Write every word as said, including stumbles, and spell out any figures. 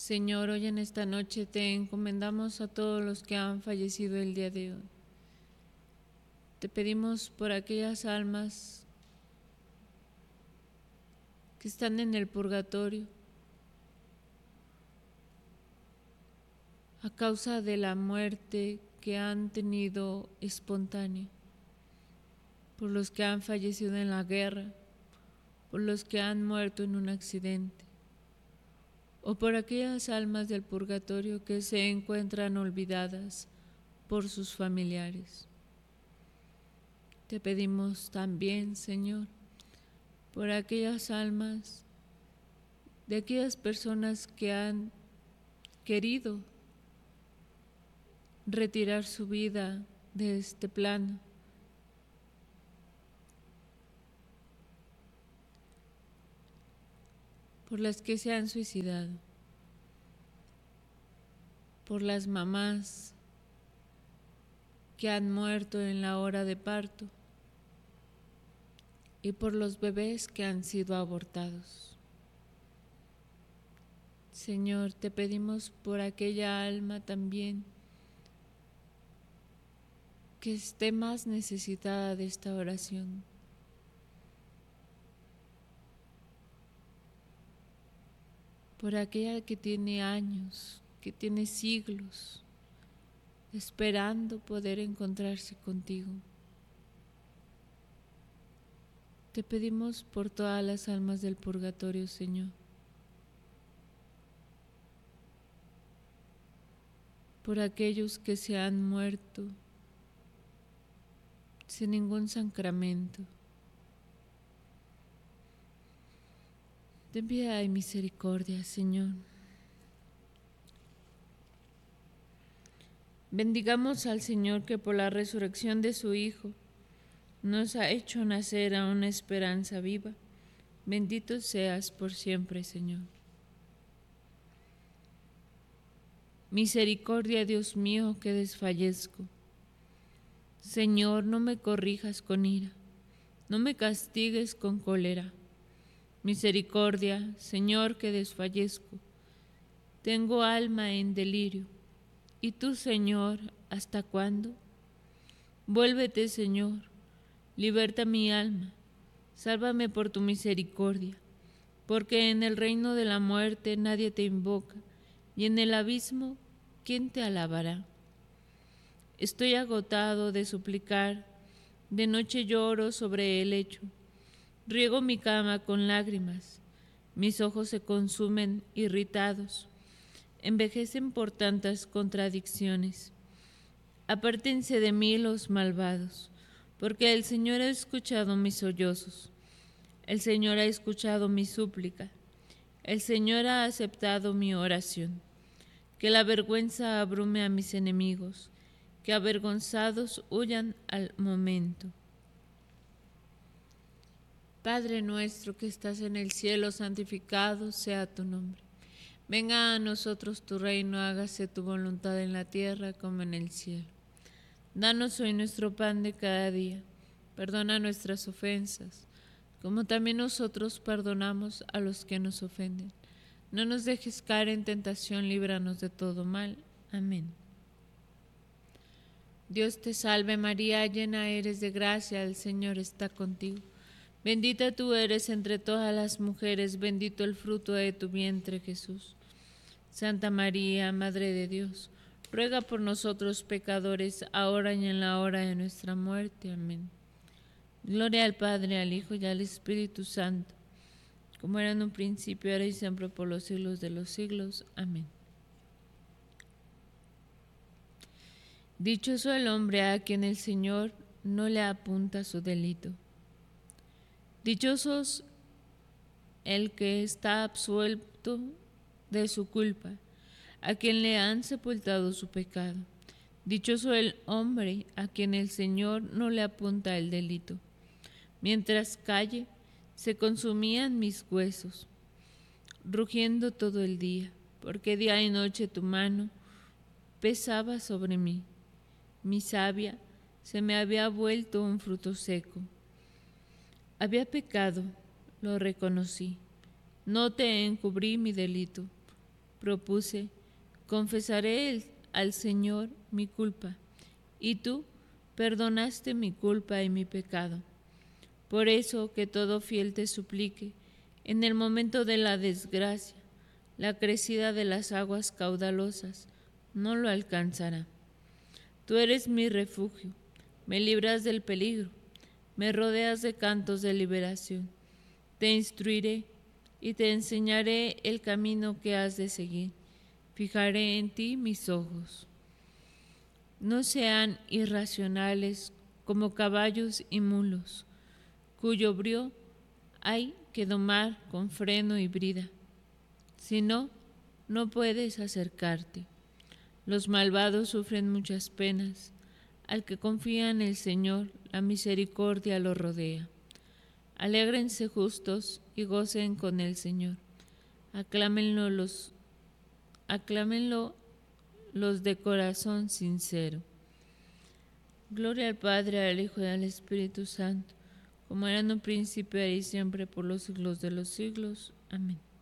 Señor, hoy en esta noche te encomendamos a todos los que han fallecido el día de hoy. Te pedimos por aquellas almas que están en el purgatorio a causa de la muerte que han tenido espontánea, por los que han fallecido en la guerra, por los que han muerto en un accidente, o por aquellas almas del purgatorio que se encuentran olvidadas por sus familiares. Te pedimos también, Señor, por aquellas almas de aquellas personas que han querido retirar su vida de este plano, por las que se han suicidado, por las mamás que han muerto en la hora de parto y por los bebés que han sido abortados. Señor, te pedimos por aquella alma también que esté más necesitada de esta oración. Por aquella que tiene años, que tiene siglos, esperando poder encontrarse contigo. Te pedimos por todas las almas del purgatorio, Señor. Por aquellos que se han muerto sin ningún sacramento. Ten piedad y misericordia, Señor. Bendigamos al Señor que por la resurrección de su Hijo nos ha hecho nacer a una esperanza viva. Bendito seas por siempre, Señor. Misericordia, Dios mío, que desfallezco. Señor, no me corrijas con ira, no me castigues con cólera. Misericordia, Señor, que desfallezco. Tengo alma en delirio. ¿Y tú, Señor, hasta cuándo? Vuélvete, Señor, liberta mi alma, sálvame por tu misericordia, porque en el reino de la muerte nadie te invoca, y en el abismo, ¿quién te alabará? Estoy agotado de suplicar, de noche lloro sobre el lecho, riego mi cama con lágrimas, mis ojos se consumen irritados, envejecen por tantas contradicciones. Apártense de mí los malvados, porque el Señor ha escuchado mis sollozos, el Señor ha escuchado mi súplica, el Señor ha aceptado mi oración. Que la vergüenza abrume a mis enemigos, que avergonzados huyan al momento. Padre nuestro que estás en el cielo, santificado sea tu nombre. Venga a nosotros tu reino, hágase tu voluntad en la tierra como en el cielo. Danos hoy nuestro pan de cada día. Perdona nuestras ofensas, como también nosotros perdonamos a los que nos ofenden. No nos dejes caer en tentación, líbranos de todo mal. Amén. Dios te salve María, llena eres de gracia, el Señor está contigo. Bendita tú eres entre todas las mujeres, bendito el fruto de tu vientre, Jesús. Santa María, Madre de Dios, ruega por nosotros pecadores, ahora y en la hora de nuestra muerte. Amén. Gloria al Padre, al Hijo y al Espíritu Santo, como era en un principio, ahora y siempre, por los siglos de los siglos. Amén. Dichoso el hombre a quien el Señor no le apunta su delito. Dichosos el que está absuelto de su culpa, a quien le han sepultado su pecado. Dichoso el hombre a quien el Señor no le apunta el delito. Mientras calle, se consumían mis huesos, rugiendo todo el día, porque día y noche tu mano pesaba sobre mí. Mi savia se me había vuelto un fruto seco. Había pecado, lo reconocí, no te encubrí mi delito. propuse, confesaré el- al Señor mi culpa, y tú perdonaste mi culpa y mi pecado. Por eso que todo fiel te suplique, en el momento de la desgracia, la crecida de las aguas caudalosas no lo alcanzará. Tú eres mi refugio, me libras del peligro, me rodeas de cantos de liberación. Te instruiré y te enseñaré el camino que has de seguir. Fijaré en ti mis ojos. No sean irracionales como caballos y mulos, cuyo brío hay que domar con freno y brida. Si no, no puedes acercarte. Los malvados sufren muchas penas. Al que confía en el Señor, la misericordia lo rodea. Alégrense justos y gocen con el Señor. Aclámenlo los, aclámenlo los de corazón sincero. Gloria al Padre, al Hijo y al Espíritu Santo, como era en un principio, ahora y siempre, por los siglos de los siglos. Amén.